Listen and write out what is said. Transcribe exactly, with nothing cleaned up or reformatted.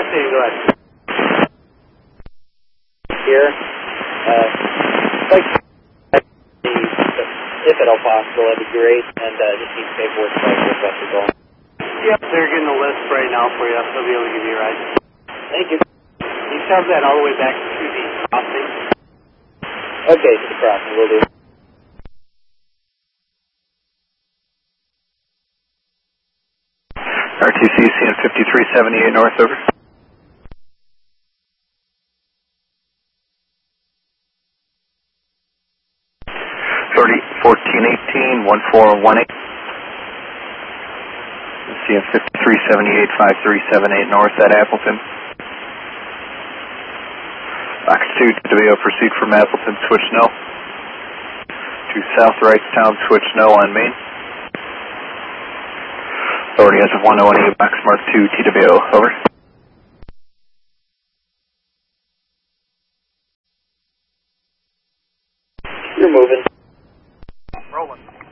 Station, go ahead. Here, uh, like, if at all possible, that'd be great, and uh, just need paperwork so I can get Buster going. Yep, they're getting a list right now for you. They'll be able to give you a ride. Thank you. You shove that all the way back to the crossing. Okay, to the crossing, will do. R T C, C N fifty-three seventy-eight North, over. thirty, fourteen, eighteen, one four one eight. C N fifty-three seventy-eight, five three seven eight North at Appleton. Box two, T W O, proceed from Appleton, switch no. To South Wrightstown, switch no on Main. Authority as of one oh one eight, box mark two, T W O, over. You're moving. Rolling.